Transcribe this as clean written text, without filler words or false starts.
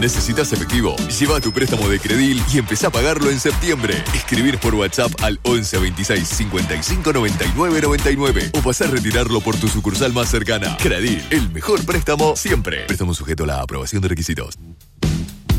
¿Necesitas efectivo? Lleva tu préstamo de Credil y empezá a pagarlo en septiembre. Escribir por WhatsApp al 11 26 55 99 99 o pasar a retirarlo por tu sucursal más cercana. Credil, el mejor préstamo siempre. Préstamo sujeto a la aprobación de requisitos.